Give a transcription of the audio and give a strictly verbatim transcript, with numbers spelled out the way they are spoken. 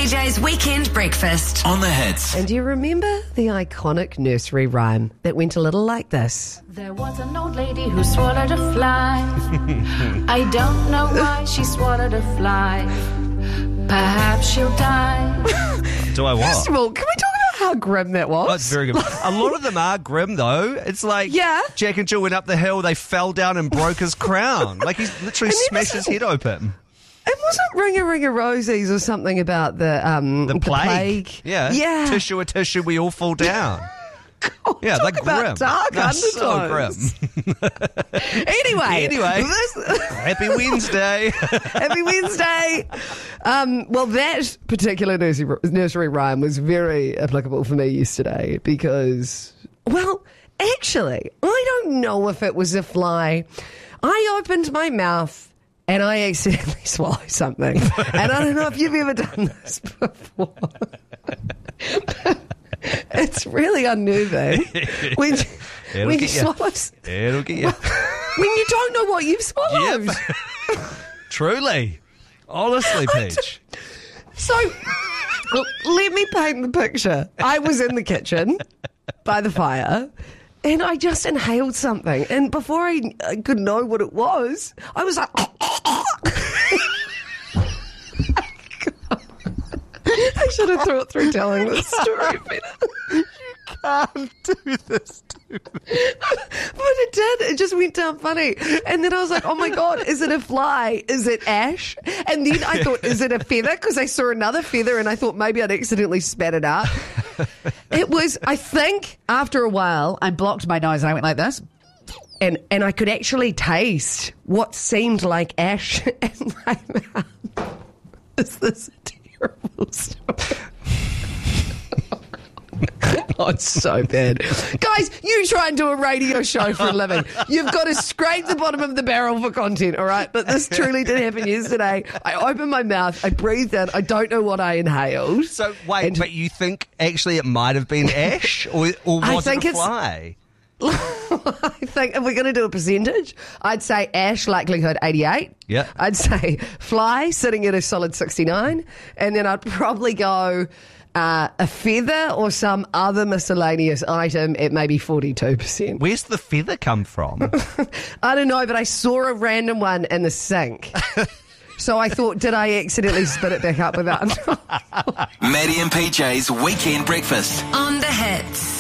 J's Weekend Breakfast on the Hits. And do you remember the iconic nursery rhyme that went a little like this? There was an old lady who swallowed a fly. I don't know why she swallowed a fly. Perhaps she'll die. Do I what? First of all, can we talk about how grim that was? Oh, it's very good. A lot of them are grim, though. It's like Yeah. Jack and Jill went up the hill, they fell down and broke his crown. Like, he literally And then smashed his head open. It wasn't Ringa Ringa Rosies or something about the um The plague. Yeah. Yeah. Tissue a tissue, we all fall down. God, Yeah, talk like about grim. dark No, so undertones. grim. Anyway, Anyway. this- Happy Wednesday. Happy Wednesday. Um, well, that particular nursery, nursery rhyme was very applicable for me yesterday because, well, actually, I don't know if it was a fly. I opened my mouth and I accidentally swallowed something. And I don't know if you've ever done this before. It's really unnerving when, It'll when you get you. swallow. s- It'll get you. When you don't know what you've swallowed. Yep. Truly. Honestly, Peach. So, l- let me paint the picture. I was in the kitchen by the fire and I just inhaled something. And before I, I could know what it was, I was like, I should have thought through telling this story better. Can't do this to me. But it did. It just went down funny. And then I was like, oh my God, is it a fly? Is it ash? And then I thought, is it a feather? Because I saw another feather and I thought maybe I'd accidentally spat it up. It was, I think, after a while, I blocked my nose and I went like this. And, and I could actually taste what seemed like ash in my mouth. Is this a terrible story? Oh, it's so bad. Guys, you try and do a radio show for a living. You've got to scrape the bottom of the barrel for content, all right? But this truly did happen yesterday. I opened my mouth, I breathed in, I don't know what I inhaled. So, wait, And- but you think actually it might have been ash? Or, or I was think it a it's- fly? I think if we're going to do a percentage, I'd say ash likelihood eighty-eight. Yeah. I'd say fly sitting at a solid sixty-nine. And then I'd probably go uh, a feather or some other miscellaneous item at maybe forty-two percent. Where's the feather come from? I don't know, but I saw a random one in the sink. So I thought, did I accidentally spit it back up without? Maddie and P J's Weekend Breakfast. on the Hits.